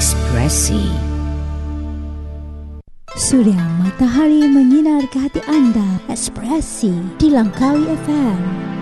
Ekspresi. Surya matahari menyinar ke hati Anda. Ekspresi di Langkawi FM.